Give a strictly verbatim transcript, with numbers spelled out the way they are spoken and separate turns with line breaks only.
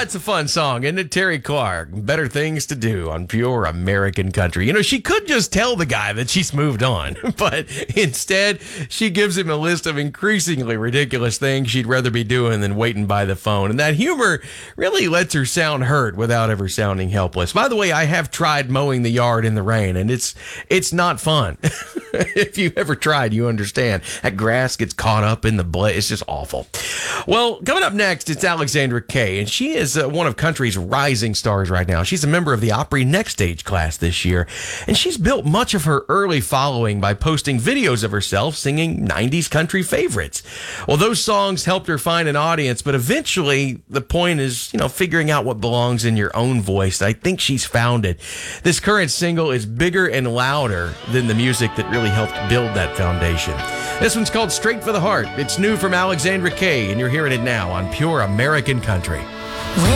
That's a fun song, isn't it? Terry Clark, Better Things to Do on Pure American Country. You know, she could just tell the guy that she's moved on, but instead, she gives him a list of increasingly ridiculous things she'd rather be doing than waiting by the phone. And that humor really lets her sound hurt without ever sounding helpless. By the way, I have tried mowing the yard in the rain, and it's it's not fun. If you've ever tried, you understand. That grass gets caught up in the blood. It's just awful. Well, coming up next, it's Alexandra Kay, and she is uh, one of country's rising stars right now. She's a member of the Opry Next Stage class this year, and she's built much of her early following by posting videos of herself singing nineties country favorites. Well, those songs helped her find an audience, but eventually the point is, you know, figuring out what belongs in your own voice. I think she's found it. This current single is bigger and louder than the music that really helped build that foundation. This one's called Straight for the Heart. It's new from Alexandra Kay, and you're hearing it now on Pure American Country.